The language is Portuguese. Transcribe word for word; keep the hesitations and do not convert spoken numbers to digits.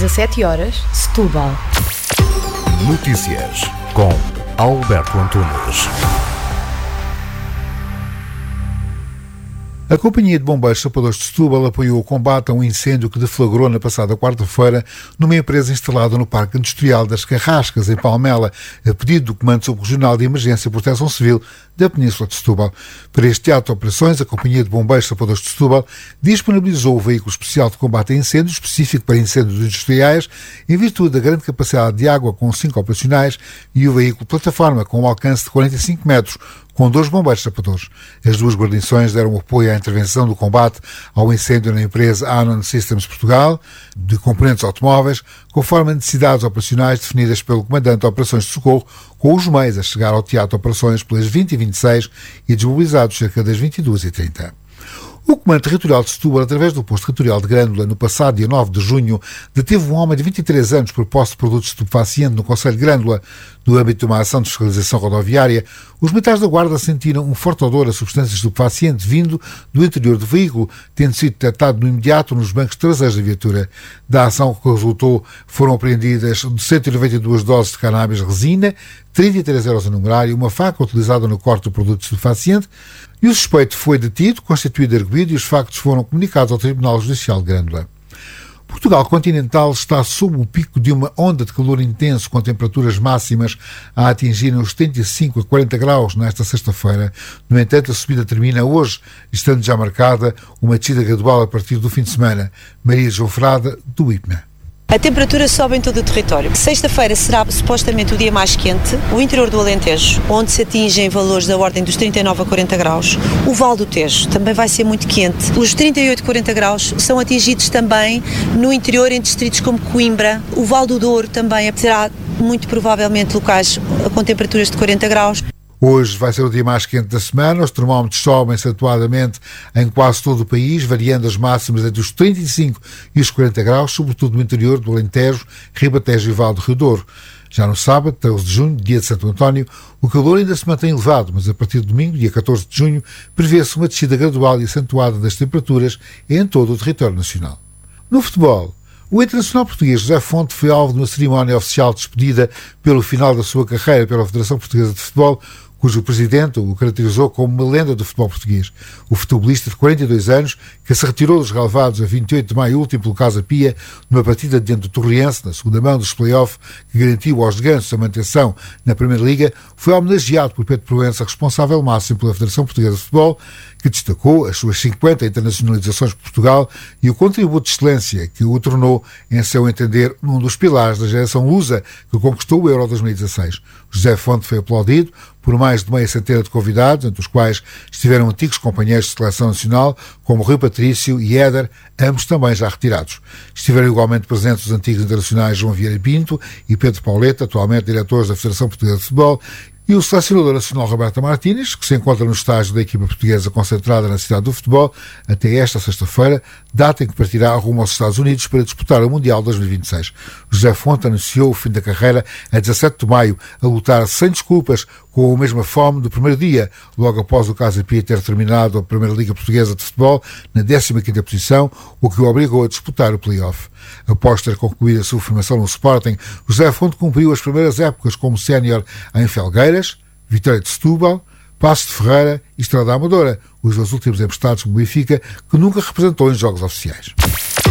dezassete horas, Setúbal. Notícias com Alberto Antunes. A Companhia de Bombeiros Sapadores de Setúbal apoiou o combate a um incêndio que deflagrou na passada quarta-feira numa empresa instalada no Parque Industrial das Carrascas, em Palmela, a pedido do Comando Subregional de Emergência e Proteção Civil da Península de Setúbal. Para este ato de operações, a Companhia de Bombeiros Sapadores de Setúbal disponibilizou o veículo especial de combate a incêndios, específico para incêndios industriais, em virtude da grande capacidade de água, com cinco operacionais, e o veículo plataforma, com um alcance de quarenta e cinco metros, com dois bombeiros sapadores. As duas guarnições deram apoio à intervenção do combate ao incêndio na empresa Anon Systems Portugal, de componentes automóveis, conforme as necessidades operacionais definidas pelo Comandante de Operações de Socorro, com os meios a chegar ao teatro de operações pelas vinte e vinte e seis e desmobilizados cerca das vinte e duas e trinta. O Comando Territorial de Setúbal, através do Posto Territorial de Grândola, no passado dia nove de junho, deteve um homem de vinte e três anos por posse de produtos estupefacientes no concelho de Grândola. No âmbito de uma ação de fiscalização rodoviária, os militares da Guarda sentiram um forte odor a substâncias estupefacientes vindo do interior do veículo, tendo sido detectado no imediato nos bancos traseiros da viatura. Da ação que resultou, foram apreendidas cento e noventa e duas doses de cannabis resina, trinta e três euros a numerário, uma faca utilizada no corte do produto estupefaciente, e o suspeito foi detido, constituído arguido, e os factos foram comunicados ao Tribunal Judicial de Grândola. Portugal continental está sob o pico de uma onda de calor intenso, com temperaturas máximas a atingirem os setenta e cinco a quarenta graus nesta sexta-feira. No entanto, a subida termina hoje, estando já marcada uma descida gradual a partir do fim de semana. Maria João Frada, do I P M A. A temperatura sobe em todo o território. Sexta-feira será supostamente o dia mais quente, o interior do Alentejo, onde se atingem valores da ordem dos trinta e nove a quarenta graus. O Val do Tejo também vai ser muito quente. Os trinta e oito a quarenta graus são atingidos também no interior, em distritos como Coimbra. O Val do Douro também terá muito provavelmente locais com temperaturas de quarenta graus. Hoje vai ser o dia mais quente da semana. Os termómetros sobem acentuadamente em quase todo o país, variando as máximas entre os trinta e cinco e os quarenta graus, sobretudo no interior do Alentejo, Ribatejo e Val do Rio Douro. Já no sábado, treze de junho, dia de Santo António, o calor ainda se mantém elevado, mas a partir de domingo, dia catorze de junho, prevê-se uma descida gradual e acentuada das temperaturas em todo o território nacional. No futebol, o internacional português José Fonte foi alvo de uma cerimónia oficial de despedida pelo final da sua carreira pela Federação Portuguesa de Futebol, cujo presidente o caracterizou como uma lenda do futebol português. O futebolista de quarenta e dois anos, que se retirou dos relevados a vinte e oito de maio último pelo Casa Pia, numa partida diante do Torriense, na segunda mão dos play-off, que garantiu aos gansos a manutenção na Primeira Liga, foi homenageado por Pedro Proença, responsável máximo pela Federação Portuguesa de Futebol, que destacou as suas cinquenta internacionalizações por Portugal e o contributo de excelência que o tornou, em seu entender, um dos pilares da geração lusa que conquistou o Euro dois mil e dezasseis. José Fonte foi aplaudido por mais de meia centena de convidados, entre os quais estiveram antigos companheiros de seleção nacional, como Rui Patrício e Éder, ambos também já retirados. Estiveram igualmente presentes os antigos internacionais João Vieira Pinto e Pedro Pauleta, atualmente diretores da Federação Portuguesa de Futebol, e o selecionador nacional Roberto Martínez, que se encontra no estágio da equipa portuguesa concentrada na cidade do futebol, até esta sexta-feira, data em que partirá rumo aos Estados Unidos para disputar o Mundial dois mil e vinte e seis. José Fonte anunciou o fim da carreira a dezassete de maio, a lutar sem desculpas, com a mesma fome do primeiro dia, logo após o Casa Pia ter terminado a Primeira Liga Portuguesa de Futebol na décima quinta posição, o que o obrigou a disputar o play-off. Após ter concluído a sua formação no Sporting, José Fonte cumpriu as primeiras épocas como sénior em Felgueiras, Vitória de Setúbal, Paços de Ferreira e Estrada Amadora, os dois últimos emprestados pelo Benfica, que nunca representou em jogos oficiais.